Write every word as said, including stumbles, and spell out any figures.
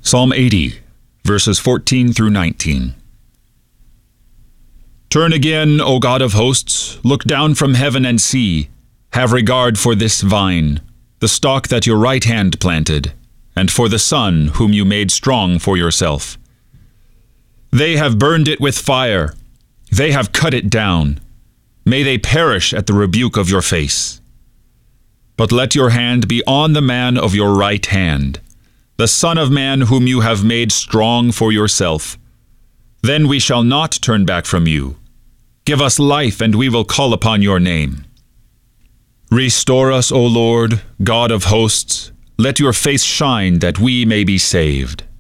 Psalm eighty, verses fourteen through nineteen. Turn again, O God of hosts, look down from heaven and see. Have regard for this vine, the stalk that your right hand planted, and for the son whom you made strong for yourself. They have burned it with fire. They have cut it down. May they perish at the rebuke of your face. But let your hand be on the man of your right hand, the Son of Man whom you have made strong for yourself. Then we shall not turn back from you. Give us life, and we will call upon your name. Restore us, O Lord, God of hosts. Let your face shine that we may be saved.